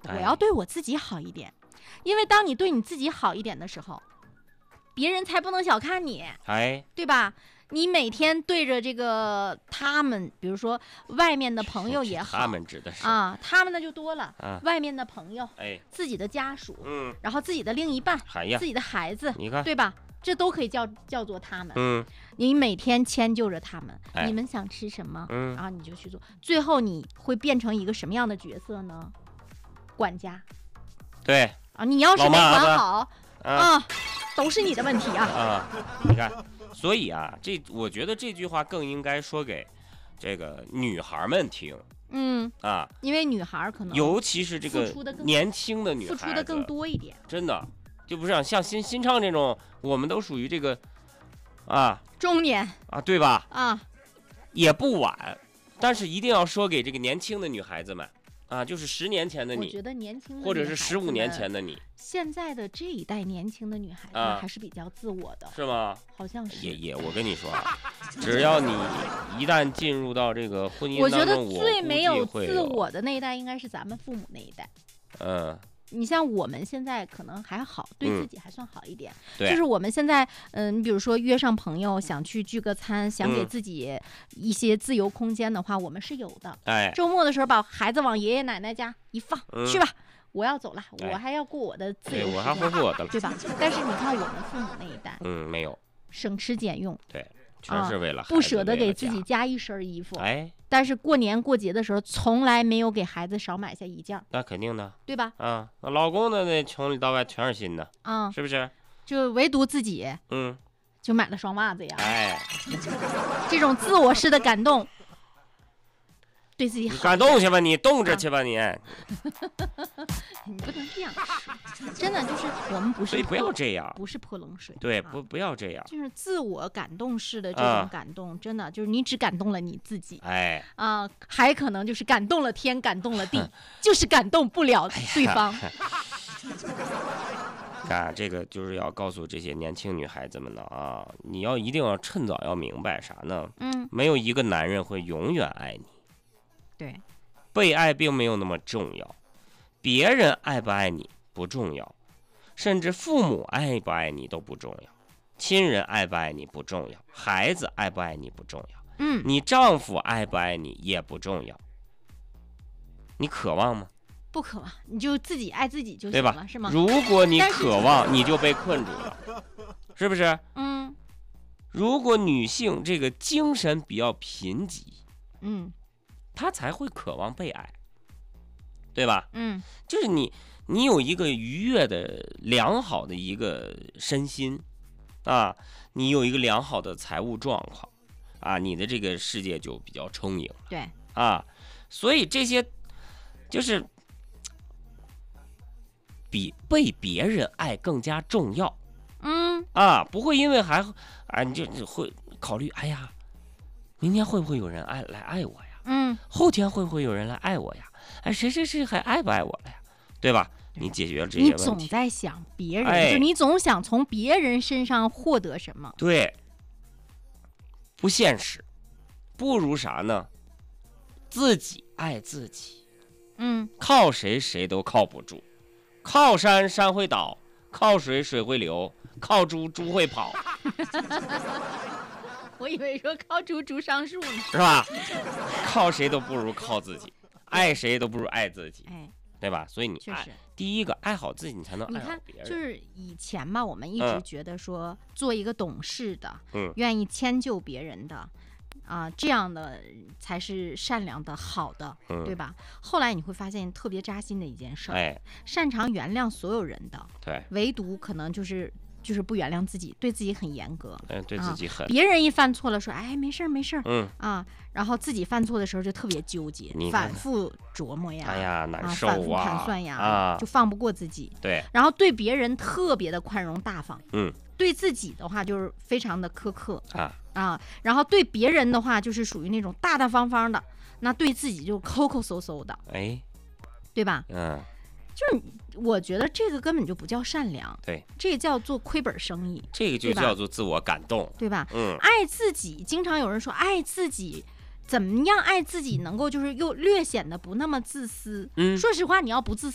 我要对我自己好一点，因为当你对你自己好一点的时候，别人才不能小看你，对吧？你每天对着这个他们，比如说外面的朋友也好， 他们指的是他们那就多了，外面的朋友，自己的家属，然后自己的另一半，自己的孩子， 你看， 对吧？这都可以叫做他们。你每天迁就着他们，你们想吃什么，你就去做，最后你会变成一个什么样的角色呢？管家。 对你要是没管好都是你的问题你看，所以我觉得这句话更应该说给这个女孩们听。因为女孩可能尤其是这个年轻的女孩子付出的更多一点， 真的就不像新唱这种，我们都属于这个中年对吧？也不晚，但是一定要说给这个年轻的女孩子们就是10年前的你， 我觉得年轻的或者是15年前的你， 现在的这一代年轻的女孩子还是比较自我的， 是吗？ 好像是。 我跟你说只要你一旦进入到这个婚姻当中， 我觉得最没有自我的那一代应该是咱们父母那一代。你像我们现在可能还好，对自己还算好一点。就是我们现在，你比如说约上朋友，想去聚个餐，想给自己一些自由空间的话，我们是有的。周末的时候把孩子往爷爷奶奶家一放，去吧，我要走了，我还要过我的自由时间， 我还会过我的了， 对吧？但是你看我们父母那一代， 没有， 省吃俭用， 对，全是为了孩子， 不舍得给自己加一身衣服，但是过年过节的时候，从来没有给孩子少买下一件。 那肯定的， 对吧？ 老公的那从里到外全是新的，是不是？ 就唯独自己，就买了双袜子呀。这种自我式的感动，对自己好。 你感动去吧，你动着去吧，你。 你不能这样说，真的就是我们不是， 所以不要这样， 不是泼冷水。 对，不要这样， 就是自我感动式的这种感动，真的就是你只感动了你自己，还可能就是感动了天，感动了地，就是感动不了对方。 这个就是要告诉这些年轻女孩子们呢你一定要趁早要明白啥呢？没有一个男人会永远爱你。 对， 被爱并没有那么重要。别人爱不爱你不重要，甚至父母爱不爱你都不重要，亲人爱不爱你不重要，孩子爱不爱你不重要，你丈夫爱不爱你也不重要。你渴望吗？ 不渴望，你就自己爱自己就行了， 对吧？ 是吗？ 如果你渴望，你就被困住了，是不是？如果女性这个精神比较贫瘠，她才会渴望被爱。对吧？就是你有一个愉悦的、良好的一个身心，你有一个良好的财务状况，你的这个世界就比较充盈。 对， 所以这些就是比被别人爱更加重要。不会因为你就会考虑，哎呀，明天会不会有人来爱我呀？后天会不会有人来爱我呀？谁还爱不爱我了呀？对吧？你解决了这些问题， 你总在想别人，就你总想从别人身上获得什么？ 对，不现实，不如啥呢？自己爱自己。靠谁都靠不住，靠山会倒，靠水会流，靠猪会跑。 我以为说靠猪上树呢， 是吧？靠谁都不如靠自己。爱谁都不如爱自己，对吧？所以你第一个爱好自己，你才能爱好别人。 就是以前吧，我们一直觉得说，做一个懂事的，愿意迁就别人的，这样的才是善良的、好的，对吧？后来你会发现特别扎心的一件事，擅长原谅所有人的， 对， 唯独可能就是不原谅自己，对自己很严格， 对自己很。 别人一犯错了说，没事，然后自己犯错的时候就特别纠结，反复琢磨呀， 难受反复盘算呀，就放不过自己。 对， 然后对别人特别的宽容大方，对自己的话就是非常的苛刻然后对别人的话就是属于那种大大方方的，那对自己就抠抠搜搜的，对吧？就是我觉得这个根本就不叫善良， 对， 这个叫做亏本生意， 这个就叫做自我感动， 对吧？爱自己，经常有人说爱自己，怎么样爱自己能够就是又略显得不那么自私？说实话，你要不自私